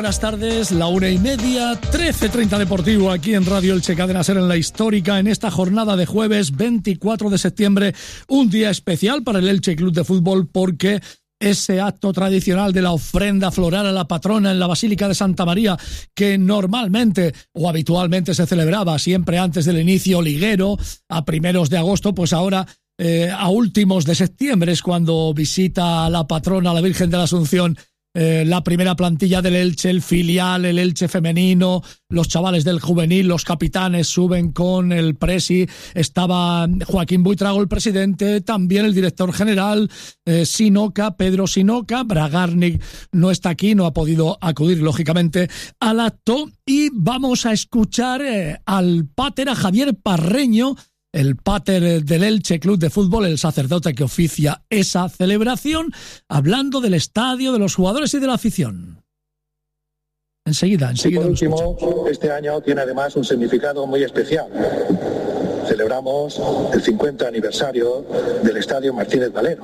buenas tardes, la 1:30, 13:30 Deportivo aquí en Radio Elche Cadena Ser en la Histórica en esta jornada de jueves 24 de septiembre, un día especial para el Elche Club de Fútbol porque ese acto tradicional de la ofrenda floral a la patrona en la Basílica de Santa María, que normalmente o habitualmente se celebraba siempre antes del inicio liguero, a primeros de agosto, pues ahora a últimos de septiembre es cuando visita a la patrona, a la Virgen de la Asunción, la primera plantilla del Elche, el filial, el Elche femenino, los chavales del juvenil, los capitanes suben con el presi, estaba Joaquín Buitrago, el presidente, también el director general, Sinoca, Pedro Sinoca. Bragarnik no está aquí, no ha podido acudir lógicamente al acto, y vamos a escuchar al páter, a Javier Parreño, el páter del Elche Club de Fútbol, el sacerdote que oficia esa celebración, hablando del estadio, de los jugadores y de la afición. Enseguida. Y por último, este año tiene además un significado muy especial. Celebramos el 50 aniversario del Estadio Martínez Valero.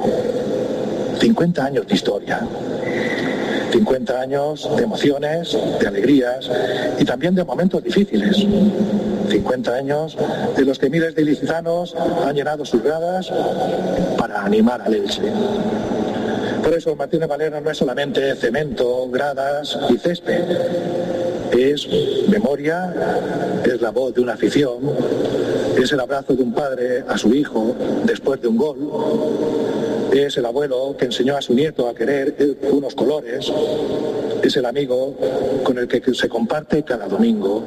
50 años de historia. 50 años de emociones, de alegrías y también de momentos difíciles. 50 años de los que miles de ilicitanos han llenado sus gradas para animar al Elche. Por eso Martínez Valero no es solamente cemento, gradas y césped. Es memoria, es la voz de una afición, es el abrazo de un padre a su hijo después de un gol, es el abuelo que enseñó a su nieto a querer unos colores, es el amigo con el que se comparte cada domingo,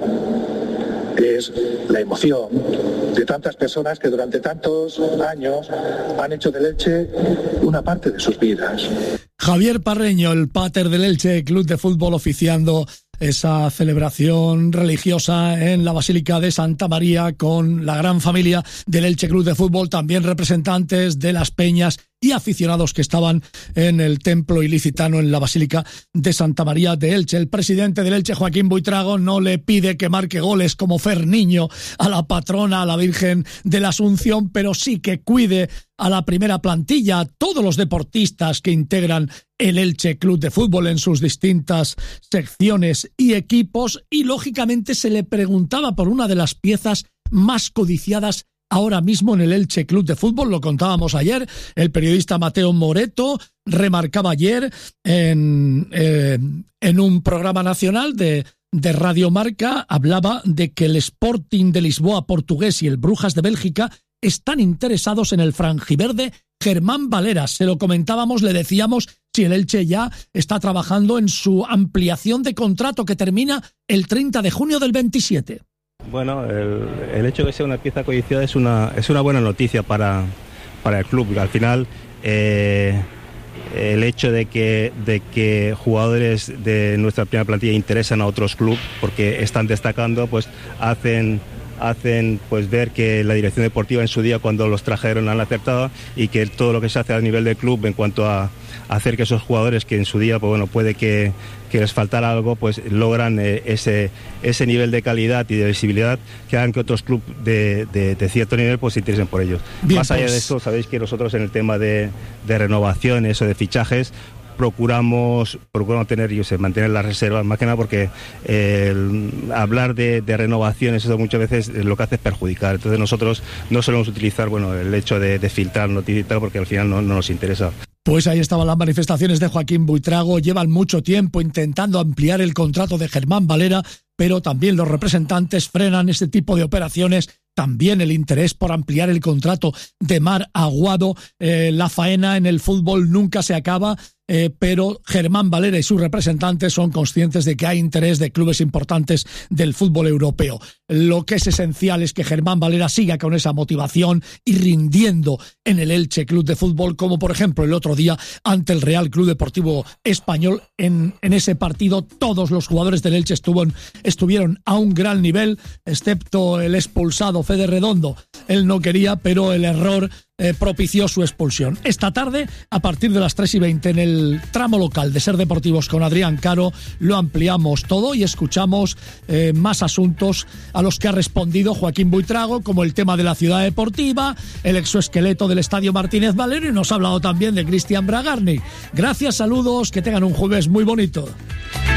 es la emoción de tantas personas que durante tantos años han hecho del Elche una parte de sus vidas. Javier Parreño, el páter del Elche Club de Fútbol, oficiando esa celebración religiosa en la Basílica de Santa María con la gran familia del Elche Club de Fútbol, también representantes de las peñas y aficionados que estaban en el templo ilicitano en la Basílica de Santa María de Elche. El presidente del Elche, Joaquín Buitrago, no le pide que marque goles como Ferniño a la patrona, a la Virgen de la Asunción, pero sí que cuide a la primera plantilla, a todos los deportistas que integran el Elche Club de Fútbol en sus distintas secciones y equipos, y lógicamente se le preguntaba por una de las piezas más codiciadas ahora mismo en el Elche Club de Fútbol. Lo contábamos ayer, el periodista Mateo Moreto remarcaba ayer en un programa nacional de Radio Marca, hablaba de que el Sporting de Lisboa portugués y el Brujas de Bélgica están interesados en el franjiverde Germán Valera. Se lo comentábamos, le decíamos si el Elche ya está trabajando en su ampliación de contrato que termina el 30 de junio del 27. Bueno, el hecho de que sea una pieza codiciada es una buena noticia para el club. Al final, el hecho de que jugadores de nuestra primera plantilla interesan a otros clubes porque están destacando, pues hacen pues ver que la dirección deportiva en su día, cuando los trajeron, han acertado, y que todo lo que se hace a nivel del club en cuanto a hacer que esos jugadores que en su día, pues bueno, puede que les faltara algo, pues logran ese nivel de calidad y de visibilidad que hagan que otros clubes de cierto nivel pues se interesen por ellos. Bien, más allá de eso, sabéis que nosotros en el tema de renovaciones o de fichajes procuramos mantener las reservas, más que nada porque hablar de renovaciones, eso muchas veces lo que hace es perjudicar. Entonces nosotros no solemos utilizar el hecho de filtrar noticias y tal, porque al final no nos interesa. Pues ahí estaban las manifestaciones de Joaquín Buitrago. Llevan mucho tiempo intentando ampliar el contrato de Germán Valera, pero también los representantes frenan este tipo de operaciones. También el interés por ampliar el contrato de Mar Aguado. La faena en el fútbol nunca se acaba, pero Germán Valera y sus representantes son conscientes de que hay interés de clubes importantes del fútbol europeo. Lo que es esencial es que Germán Valera siga con esa motivación y rindiendo en el Elche Club de Fútbol, como por ejemplo el otro día ante el Real Club Deportivo Español. En ese partido todos los jugadores del Elche estuvieron a un gran nivel, excepto el expulsado Fede Redondo. Él no quería, pero el error propició su expulsión. Esta tarde, a partir de las 3:20, en el tramo local de Ser Deportivos con Adrián Caro, lo ampliamos todo y escuchamos más asuntos a los que ha respondido Joaquín Buitrago, como el tema de la ciudad deportiva, el exoesqueleto del Estadio Martínez Valero, y nos ha hablado también de Cristian Bragarnik. Gracias, saludos, que tengan un jueves muy bonito.